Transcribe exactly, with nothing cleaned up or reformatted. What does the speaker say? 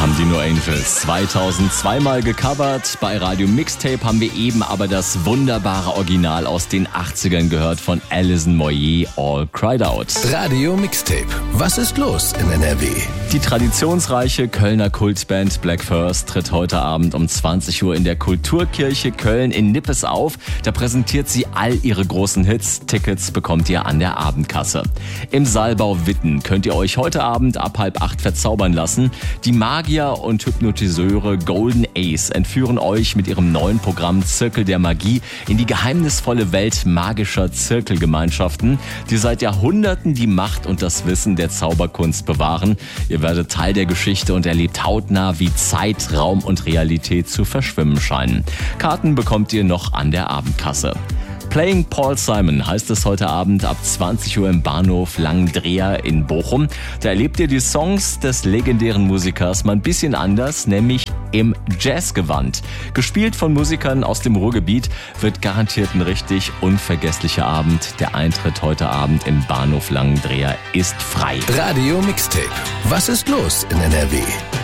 von Dino Angels. zweitausendzwei mal gecovert. Bei Radio Mixtape haben wir eben aber das wunderbare Original aus den achtzigern gehört von Alison Moyet, All Cried Out. Radio Mixtape. Was ist los in N R W? Die traditionsreiche Kölner Kultband Black First tritt heute Abend um zwanzig Uhr in der Kulturkirche Köln in Nippes auf. Da präsentiert sie all ihre großen Hits. Tickets bekommt ihr an der Abendkasse. Im Saalbau Witten könnt ihr euch heute Abend ab halb acht verzaubern lassen. Die Magier und Hypnotiseure Golden Ace entführen euch mit ihrem neuen Programm Zirkel der Magie in die geheimnisvolle Welt magischer Zirkelgemeinschaften, die seit Jahrhunderten die Macht und das Wissen der Zauberkunst bewahren. Ihr werdet Teil der Geschichte und erlebt hautnah, wie Zeit, Raum und Realität zu verschwimmen scheinen. Karten bekommt ihr noch an der Abendkasse. Playing Paul Simon heißt es heute Abend ab zwanzig Uhr im Bahnhof Langendreher in Bochum. Da erlebt ihr die Songs des legendären Musikers mal ein bisschen anders, nämlich im Jazzgewand. Gespielt von Musikern aus dem Ruhrgebiet, wird garantiert ein richtig unvergesslicher Abend. Der Eintritt heute Abend im Bahnhof Langendreher ist frei. Radio Mixtape. Was ist los in N R W?